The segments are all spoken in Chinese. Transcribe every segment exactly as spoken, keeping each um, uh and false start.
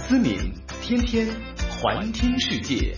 思敏天天环听世界。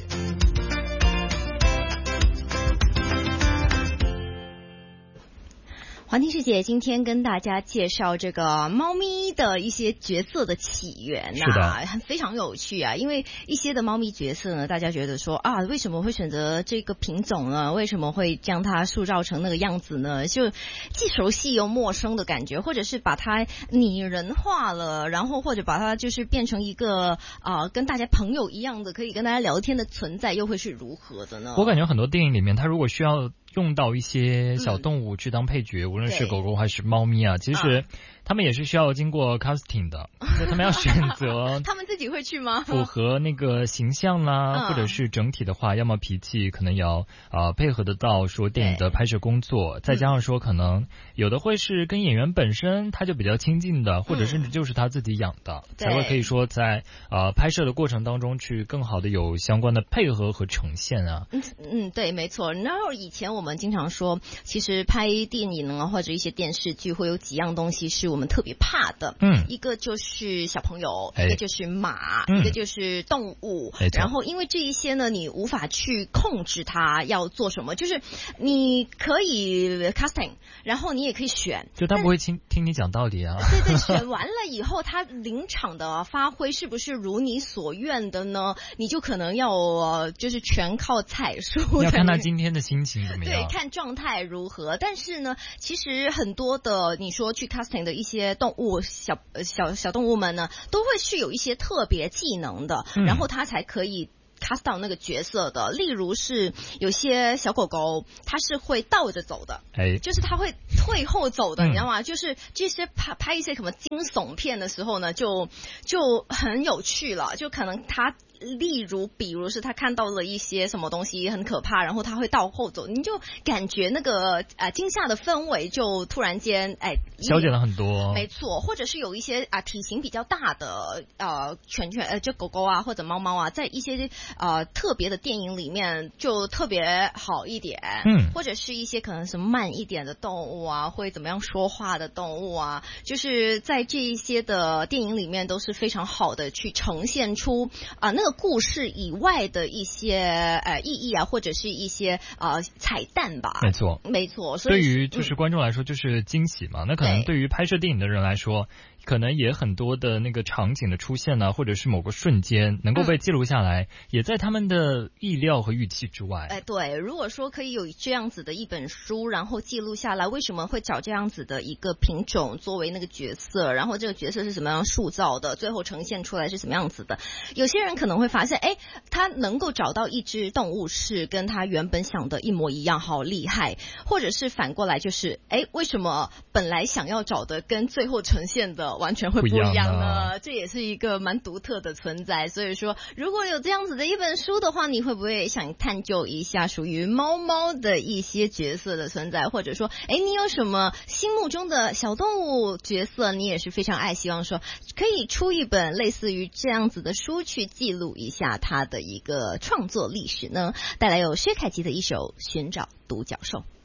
环听世界今天跟大家介绍这个猫咪的一些角色的起源啊， 是的， 非常有趣啊。因为一些的猫咪角色呢，大家觉得说啊，为什么会选择这个品种呢？为什么会将它塑造成那个样子呢？就既熟悉又陌生的感觉，或者是把它拟人化了，然后或者把它就是变成一个啊、呃、跟大家朋友一样的可以跟大家聊天的存在，又会是如何的呢？ 我感觉很多电影里面，它如果需要用到一些小动物去当配角，嗯、无论是狗狗还是猫咪啊，其实他们也是需要经过 casting 的，所以他们要选择他们自己会去吗？ 符合那个形象啦、啊，或者是整体的话，要么脾气可能要啊、呃、配合得到说电影的拍摄工作，再加上说可能有的会是跟演员本身他就比较亲近的，或者甚至就是他自己养的，嗯、才会可以说在呃拍摄的过程当中去更好的有相关的配合和呈现啊。 嗯嗯，对，没错。然后以前我们经常说，其实拍电影啊或者一些电视剧会有几样东西是我们特别怕的， 嗯， 一个就是小朋友， 哎、 一个就是马、嗯，一个就是动物。然后因为这一些呢，你无法去控制它要做什么，就是你可以 casting， 然后你也可以选， 就他不会听听你讲道理啊。 对对，选完了以后，他临场的发挥是不是如你所愿的呢？你就可能要、呃、就是全靠彩数， 要看他今天的心情怎么样， 对，看状态如何。但是呢，其实很多的你说去 casting 的一些动物小小小动物们呢，都会是有一些特别技能的，嗯、然后他才可以cast到那个角色的。例如是有些小狗狗它是会倒着走的， 哎， 就是它会退后走的、嗯、你知道吗？就是这些拍拍一些什么惊悚片的时候呢，就就很有趣了，就可能它例如比如是他看到了一些什么东西很可怕，然后他会倒后走，你就感觉那个呃惊吓的氛围就突然间哎消减了很多。 没错，或者是有一些啊、呃、体型比较大的呃犬犬呃就狗狗啊或者猫猫啊，在一些呃特别的电影里面就特别好一点， 嗯， 或者是一些可能什么慢一点的动物啊，会怎么样说话的动物啊，就是在这一些的电影里面都是非常好的去呈现出啊、呃、那个故事以外的一些呃意义啊，或者是一些呃彩蛋吧。 没错， 没错。所以对于就是观众来说就是惊喜嘛、嗯，那可能对于拍摄电影的人来说，可能也很多的那个场景的出现呢，或者是某个瞬间能够被记录下来、嗯，也在他们的意料和预期之外。 哎，对，如果说可以有这样子的一本书，然后记录下来，为什么会找这样子的一个品种作为那个角色，然后这个角色是怎么样塑造的，最后呈现出来是什么样子的？有些人可能会发现，哎，他能够找到一只动物是跟他原本想的一模一样，好厉害，或者是反过来就是，哎，为什么本来想要找的跟最后呈现的完全会不一样呢？ 啊、 这也是一个蛮独特的存在。所以说，如果有这样子的一本书的话，你会不会想探究一下属于猫猫的一些角色的存在，或者说，哎，你有什么心目中的小动物角色，你也是非常爱，希望说可以出一本类似于这样子的书去记录一下他的一个创作历史呢？带来有薛凯琪的一首《寻找独角兽》。